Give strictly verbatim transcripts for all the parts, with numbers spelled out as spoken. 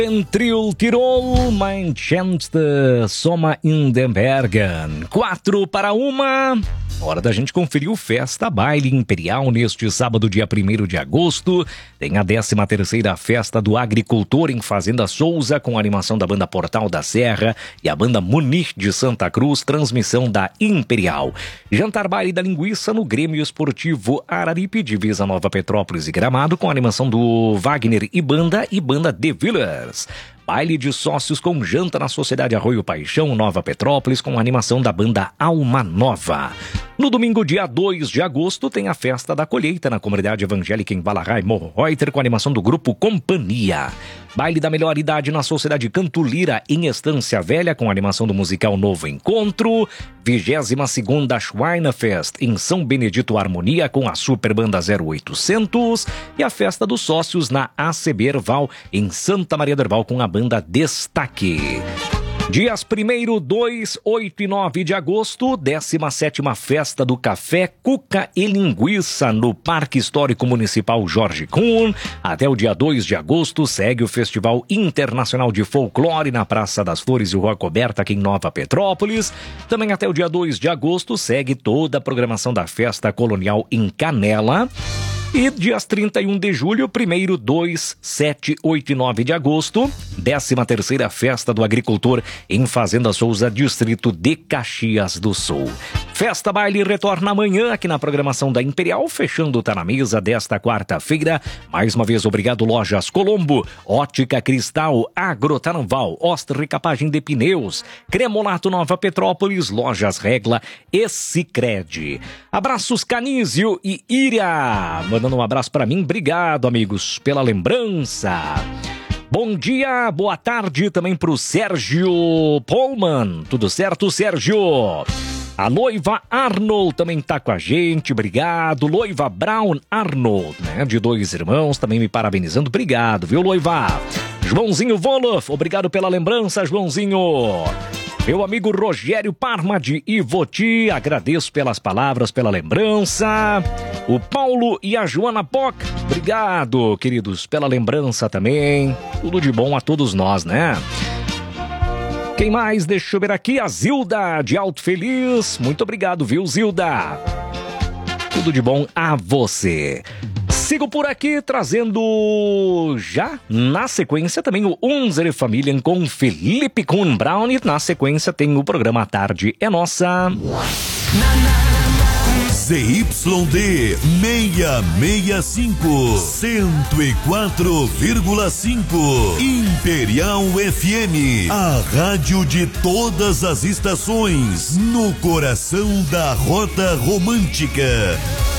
Ventril Tirol, mein schönste Sommer in den Bergen. Quatro para uma. Hora da gente conferir o Festa Baile Imperial neste sábado, dia primeiro de agosto. Tem a décima terceira Festa do Agricultor em Fazenda Souza, com a animação da banda Portal da Serra e a banda Munir de Santa Cruz, transmissão da Imperial. Jantar Baile da Linguiça no Grêmio Esportivo Araripe, divisa Nova Petrópolis e Gramado, com a animação do Wagner e banda e banda The Villers. Baile de sócios com janta na Sociedade Arroio Paixão, Nova Petrópolis, com a animação da banda Alma Nova. No domingo, dia dois de agosto, tem a Festa da Colheita na Comunidade Evangélica em Balarrai, Morro Reuter, com a animação do grupo Companhia. Baile da Melhor Idade na Sociedade Canto Lira, em Estância Velha, com a animação do musical Novo Encontro. vigésima segunda Schweinefest em São Benedito Harmonia, com a Super Banda zero oitocentos. E a Festa dos Sócios na A C B Erval, em Santa Maria do Herval, com a banda Destaque. Dias primeiro, dois, oito e nove de agosto, décima sétima Festa do Café, Cuca e Linguiça no Parque Histórico Municipal Jorge Kuhn. Até o dia dois de agosto segue o Festival Internacional de Folclore na Praça das Flores e Rua Coberta, aqui em Nova Petrópolis. Também até o dia dois de agosto segue toda a programação da Festa Colonial em Canela. E dias trinta e um de julho, primeiro, dois, sete, oito e nove de agosto, décima terceira Festa do Agricultor em Fazenda Souza, distrito de Caxias do Sul. Festa Baile retorna amanhã aqui na programação da Imperial, fechando o Tá na Mesa desta quarta-feira. Mais uma vez, obrigado Lojas Colombo, Ótica Cristal, Agrotarnval, Oster Recapagem de Pneus, Cremolato Nova Petrópolis, Lojas Regla e Sicredi. Abraços Canísio e Ira, mandando um abraço para mim. Obrigado, amigos, pela lembrança. Bom dia, boa tarde também pro Sérgio Pullman. Tudo certo, Sérgio? A noiva Arnold também tá com a gente, obrigado. Noiva Brown Arnold, né, de dois irmãos, também me parabenizando. Obrigado, viu, noiva? Joãozinho Wolof, obrigado pela lembrança, Joãozinho. Meu amigo Rogério Parma de Ivoti, agradeço pelas palavras, pela lembrança. O Paulo e a Joana Poc, obrigado, queridos, pela lembrança também. Tudo de bom a todos nós, né? Quem mais? Deixa eu ver aqui. A Zilda de Alto Feliz. Muito obrigado, viu, Zilda? Tudo de bom a você. Sigo por aqui trazendo já na sequência também o Unzer Família com Felipe Kuhn Brown. E na sequência tem o programa A Tarde é Nossa. Z Y D seiscentos e sessenta e cinco, cento e quatro vírgula cinco Imperial F M, a rádio de todas as estações, no coração da Rota Romântica.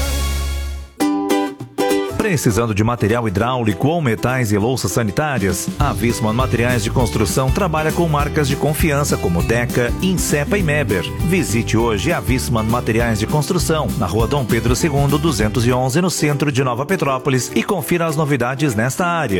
Precisando de material hidráulico ou metais e louças sanitárias? A Wissmann Materiais de Construção trabalha com marcas de confiança como Deca, Insepa e Meber. Visite hoje a Wissmann Materiais de Construção, na rua Dom Pedro segundo, duzentos e onze, no centro de Nova Petrópolis, e confira as novidades nesta área.